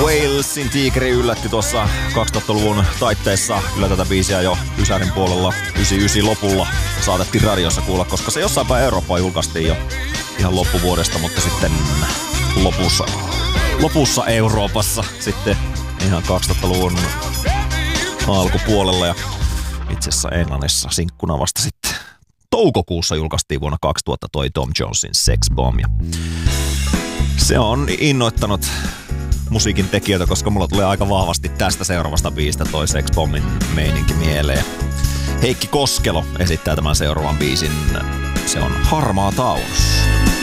Walesin Tigri yllätti tuossa 2000-luvun taitteessa. Kyllä tätä biisiä jo Ysärin puolella 99 lopulla saatettiin radiossa kuulla, koska se jossain päin Eurooppaa julkaistiin jo ihan loppuvuodesta, mutta sitten lopussa Euroopassa sitten ihan 2000-luvun alkupuolella ja itse asiassa Englannissa sinkkuna vasta sitten toukokuussa julkaistiin vuonna 2000 toi Tom Jonesin Sex Bomb. Ja se on innoittanut musiikin tekijöitä, koska mulla tulee aika vahvasti tästä seuraavasta biisistä toi Sex Bombin meininki mieleen. Heikki Koskelo esittää tämän seuraavan biisin. Se on Harmaa taunus.